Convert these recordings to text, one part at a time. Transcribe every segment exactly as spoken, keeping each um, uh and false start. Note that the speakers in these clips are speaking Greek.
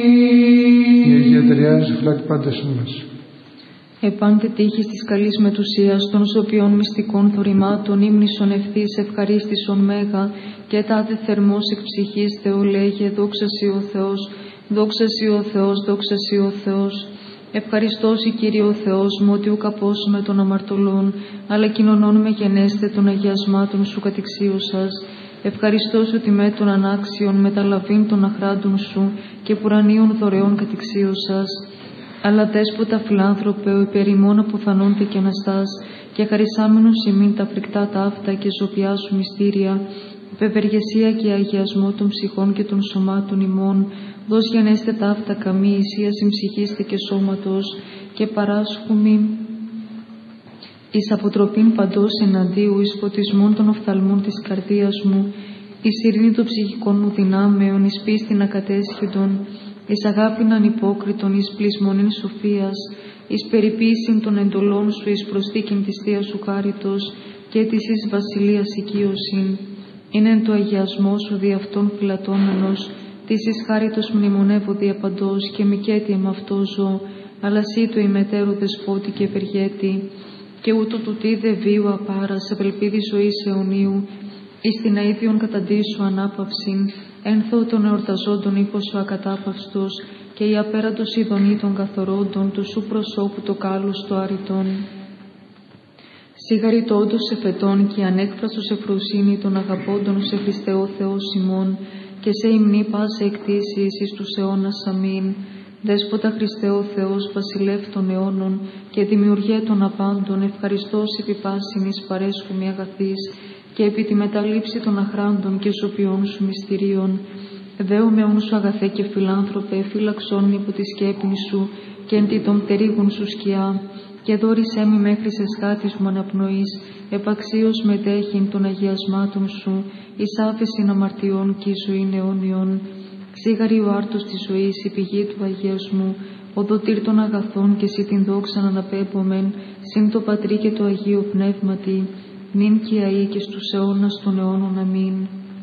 Η Αγία Τριάδη φυλάκη πάντες ημάς. Επάντε τύχης της καλής μετουσίας των ζωπιών μυστικών θωρημάτων ύμνησον ευθύς ευχαρίστησον μέγα και τάδε θερμός εκ ψυχής Θεολέγε δόξα σοι ο Θεός, δόξα σοι ο Θεός, δόξα σοι ο Θεός. Ευχαριστώ σοι Κύριε ο Θεός μου ότι ουκ απόσουμε των αμαρτωλών, αλλά κοινωνών με γενέστε των αγιασμάτων σου κατηξίωσας. Ευχαριστώ σου ότι με των ανάξιων μεταλαβήν των αχράντων σου και πουρανίων δωρεών κατηξίωσας. Αλλά δέσποτα φιλάνθρωπε, ο υπερημών αποθανόνται και αναστάς, και χαρισάμενος ημίν τα φρικτά ταύτα και ζωπιά σου μυστήρια, υπευεργεσία και αγιασμό των ψυχών και των σωμάτων ημών, δώσ' γενέστε ταύτα καμή ισία συμψυχήστε και σώματος, και παράσχουμι εις αποτροπήν παντός εναντίου, εις φωτισμόν των οφθαλμών της καρδίας μου, εις ειρήνη των ψυχικών μου δυνάμεων, εις πίστην ακατέσχετον, εις αγάπην ανυπόκριτον, εις πλεισμονήν σοφίας, εις περιποίησιν των εντολών σου, εις προσθήκην της Θείας σου χάριτος και της εις βασιλείας οικείωσιν. Είναι εν το αγιασμό σου δι' αυτόν φυλατώμενος, της εις χάριτος μνημονεύω δι' απαντός και μικέτι εμ' αυτό ζω, αλλά σύ το ημετέρου δεσπότη και ευεργέτη, και ούτω του τι δε βίου απάρας, ευελπίδη ζωής αιωνίου, εις την αΐδιον καταντήσου ανάπαυσιν, ένθω των εορταζόντων ήχος σου ακατάπαυστος, και η απέραντος ειδονή των καθορόντων, του σου προσώπου το κάλους το αριτών. Σιγαριτώντος εφετών και ανέκφραστος εφροσύνη των αγαπώντων σε Χριστέ ο Θεός ημών, και σε υμνή πάσα εκτίσεις εις τους αιώνας αμήν. Δέσποτα Χριστέ ο Θεός, βασιλεύ των αιώνων και δημιουργέ των απάντων, ευχαριστώς επί πάσιν εις παρέσχουμη αγαθής και επί τη μεταλήψη των αχράντων και ζωπιών σου μυστηρίων. Δέομαι όν σου αγαθέ και φιλάνθρωπε, φύλαξόν υπό τη σκέπη σου και εν τη των πτερίγων σου σκιά, και δόρισέ μη μέχρι σε σχάτης μου αναπνοής, επαξίως μετέχειν των αγιασμάτων σου, εις άφεσιν αμαρτιών και εις ζωήν αιώνιον. Σίγαρη ο άρτος της ζωής, η πηγή του αγιασμού, ο δοτήρ των αγαθών και εσύ την δόξαν αναπέμπομεν, συν το Πατρί και το Αγίο Πνεύματι, νυν και αεί και στους αιώνας των αιώνων αμήν.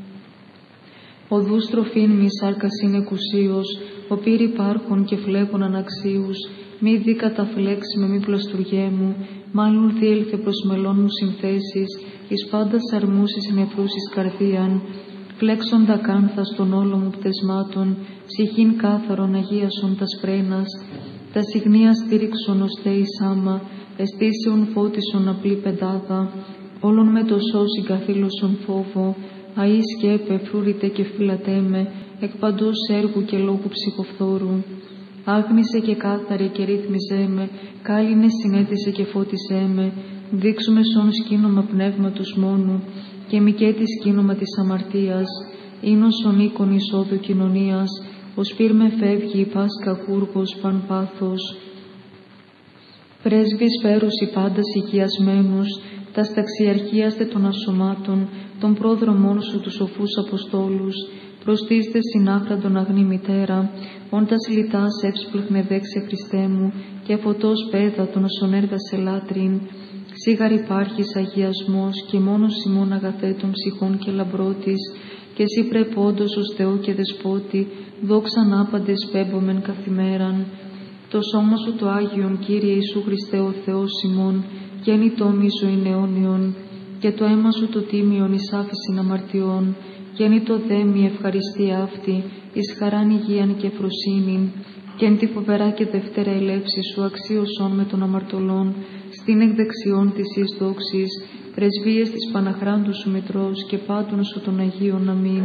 Οδούς τροφήν μη σάρκας είναι εκουσίως, ο πύρ υπάρχων και φλέγων αναξίους, μη δι καταφλέξει με μη πλαστουργέ μου, μάλλον διέλθε προς μελών μου συνθέσεις, εις πάντας αρμούσεις νεφρούσεις καρδίαν, φλέξοντα κάνθας των όλων μου πτεσμάτων, ψυχήν κάθαρον αγίασον τα σπρένας, τα συγνία στήριξον ως θέης άμα, εστίσεων φώτισον απλή πεντάδα, όλων με το σώσιν καθήλωσον φόβο, αΐ σκέπε φρούρητε και φύλατέ με, εκ παντός έργου και λόγου ψυχοφθόρου. Άγνησε και κάθαρε και ρύθμιζέ με, κάλυνε συνέτησε και φώτισέ με, δείξουμε σον σκήνομα πνεύματος μόνου, και μικέτη σκήνομα της αμαρτίας, ίνος ον οίκον εισόδου κοινωνίας, ως πύρ με φεύγει η πάσκα κούργος παν πάθος. Πρέσβης φέρους οι πάντας οικιασμένους, τα σταξιαρχίαστε των ασωμάτων, των πρόδρομών σου τους σοφούς Αποστόλους, προστίστε συνάχραντον αγνή μητέρα, όντας λιτάς εύσπληχνε δέξε Χριστέ μου, και φωτός πέδα των όσων έργασε λάτριν. Σίγαρ υπάρχεις αγιασμός και μόνος ημών αγαθέ των ψυχών και λαμπρότης, και εσύ πρεπόντος ως Θεό και Δεσπότη, δόξαν άπαντες πέμπομεν καθημέραν. Το σώμα σου το Άγιον, Κύριε Ιησού Χριστέ ο Θεός ημών, γέννητό μη ζωήν αιώνιον, και το αίμα σου το τίμιον εις άφεσιν αμαρτιών, γέννητο δε μη ευχαριστία αυτή, εις χαράν υγείαν και φροσύνην, και εν τη φοβερά και δευτέρα ελεύση σου αξίωσον με των αμαρτωλών, στην εκδεξιών της εις δόξης, πρεσβείες της Παναχράντου σου Μητρός και πάντων σου των Αγίων αμήν.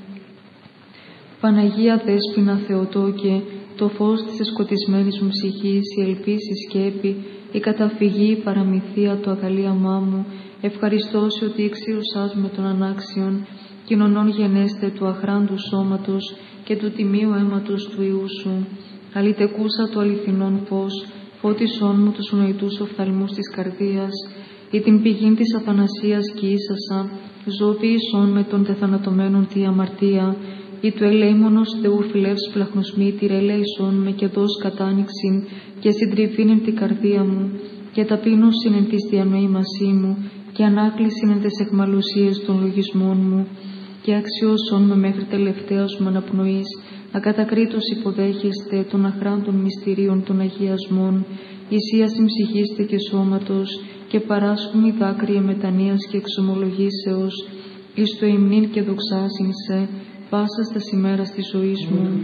Παναγία Δέσποινα Θεοτόκε, το φως της εσκοτισμένης μου ψυχής, η ελπίς, η σκέπη, η καταφυγή, η παραμυθία, το αγαλίαμά μου, ευχαριστώ σε ότι εξίωσάς με των ανάξιων, κοινωνών γενέστε του αχράντου σώματος και του τιμίου αίματος του Ιού σου. Αλυτεκούσα το αληθινόν φως, φώτισόν μου τους νοητούς οφθαλμούς της καρδίας, ή την πηγήν της αθανασίας κι ίσασα, ζωοποιήσόν με των τεθανατωμένων τη αμαρτία, ή του ελέημονος Θεού φιλεύς πλαχνοσμήτηρ ελέησόν με και δώσ' κατάνοιξην και συντριβήν εν την καρδία μου, και ταπείνωσιν εν της διανοήμασή μου, και ανάκλησιν εν τες εχμαλωσίες των λογισμών μου, και αξιώσον με μέχρι τελευταίας μου αναπνοής, ακατακρίτως υποδέχεστε των αχράντων μυστηρίων των αγιασμών, ησία συμψυχήστε και σώματος, και παράσχουμι δάκρυα μετανοίας και εξομολογήσεως, εις το υμνήν και δοξάσιν σε, πάσα στα ημέρας της ζωής μου.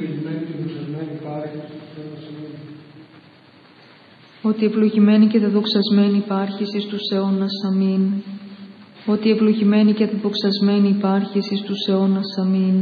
Ότι ευλογημένη και δεδοξασμένη υπάρχεις εις τους αιώνας, αμήν. Ότι ευλογημένη και δεδοξασμένη υπάρχεις εις τους αιώνας, αμήν.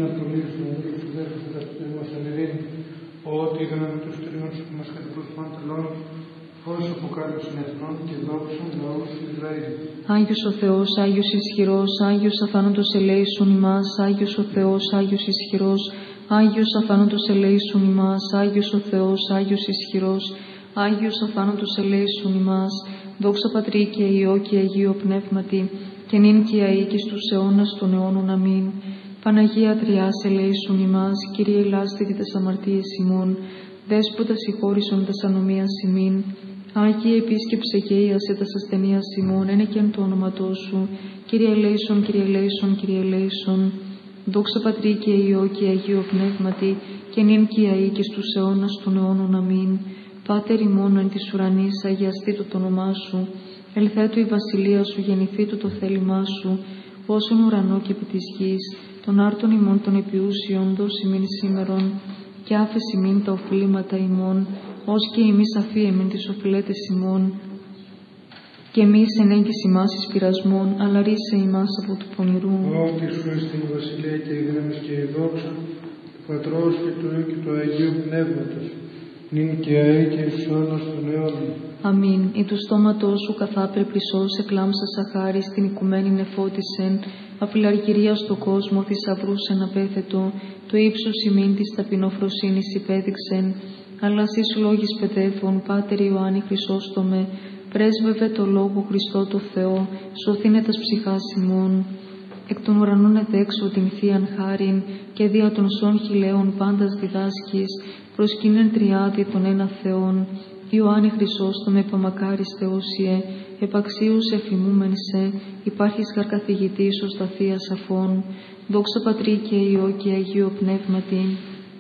Ότι είδαμε τους τριών που μας κατεπλωθούν τελών, φως αποκάλυψαν εθνών και δόξων λαούς του Ισραήλ. Άγιος ο Θεός, Άγιος ισχυρός, Άγιος αφάνοντος ελέησον ημάς, Άγιος ο Θεός, Άγιος ισχυρός, Άγιος αφάνοντος ελέησον ημάς, Άγιος ο Θεός, Άγιος ισχυρός, Άγιος αφάνοντος ελέησον ημάς, δόξα Πατρί και Υιό και Αγίο Πνεύματι, και νυν και αεί και στους αιώνας των αιώνων, αμήν. Παναγία Τριάς ελέησον ημάς, Κύριε ελάστητη τας αμαρτίες ημών, Δέσποτα συγχώρησον τας ανομίας ημίν, Άγιε επίσκεψε και ίασε τας ασθενείας ημών, ένε και εν το όνοματό σου, Κύριε ελέησον, Κύριε ελέησον, Κύριε ελέησον. Δόξα Πατρί και Υιό και Αγίο Πνεύματι, και νυν και αεί και στους αιώνας των αιώνων, αμήν. Πάτερ ημών εν της ουρανής, αγιαστήτω το όνομά σου, ελθέτω η βασιλεία σου, γεννηθήτω το θέλημά σου, όσον ουρανό και επί της γης, των άρτων ημών των επιούσιων, δώσει ημίν σήμερον, και άφεση ημίν τα οφείλματα ημών, ως και εμείς αφή εμίν τις οφειλέτες ημών. Και εμείς εν έγκυς ημάς εις πειρασμών, αλλά ρίσε ημάς από του πονηρού. Ότι σου εστιν η βασιλεία και η δύναμη και η δόξα, του Πατρός και του Υιού και του Αγίου Πνεύματος, νυν και αεί και εις αιώνας των αιώνων. Αμήν. Ή του στόματός σου καθάπερ πλησός εκλάμψα σαχάρι, στην οικουμένη νεφώτισεν, απειλαργυρία στο κόσμο θησαυρούσεν απέθετο, το ύψος ημίν της ταπεινοφροσύνης υπέδειξεν, αλλά σεις λόγης παιδεύων, Πάτερ Ιωάννη Χρυσόστομε, πρέσβευε το Λόγο Χριστό το Θεό, σωθήνε τας ψυχάς ημών. Εκ των ουρανών εδέξω την Θείαν χάριν, και δια των σών χιλέων πάντας διδάσκεις, προσκύνεν τριάδι των ένα Θεόν. Ιωάννη Χρυσόστομε, παμακάριστε όσιε, επαξίους εφημούμεν σε, υπάρχεις χαρκαθηγητής ως τα Θεία Σαφών. Δόξα Πατρί και Υιό και Αγίο Πνεύματι.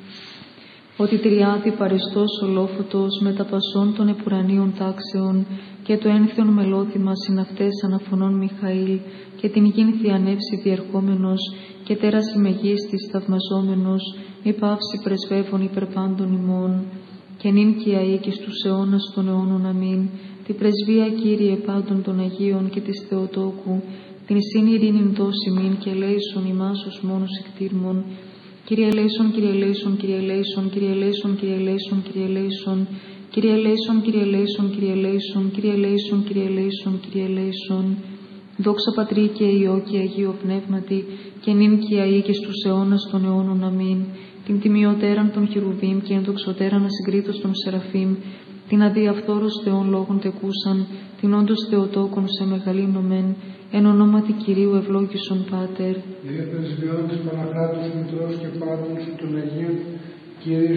Ότι τριάδι παριστός ολόφωτος με τα πασών των επουρανίων τάξεων, και το ένθιον μελώθημα συναυτές αναφωνών Μιχαήλ, και την γην θιανεύσει διερχόμενος, και τέραση μεγίστης θαυμαζόμενος, μη παύση πρεσβεύων υπερπάντων ημών. Και νυν και αεί και στους αιώνας των αιώνων, αμήν. Τη πρεσβεία, Κύριε, πάντων των Αγίων και της Θεοτόκου, την συν ειρήνην δώσει μην, και ελέησον ημάς ως μόνος εκτήρμων. Κύριε ελέησον, Κύριε ελέησον, Κύριε ελέησον, Κύριε ελέησον, Κύριε ελέησον, Κύριε ελέησον, Κύριε ελέησον, Κύριε ελέησον, Κύριε ελέησον, Κύριε ελέησον, Κύριε ελέησον, Κύριε ελέησον. Δόξα Πατρί και Υιό και Αγίο Πνεύματι, και νυν και αεί και στους αιώνας των αιώνων, αμήν. Την τιμιωτέραν των χερουβίμ και ενδοξωτέραν ασυγκρίτως των Σεραφείμ, την αδιαφθόρος Θεών λόγων τεκούσαν, την όντως Θεοτόκον σε μεγαλύνομεν, εν ονόματι Κυρίου ευλόγησον Πάτερ. Διε πρεσβειών της Παναχράτους Μητρός και Πάντων σου των Αγίων, Κύριε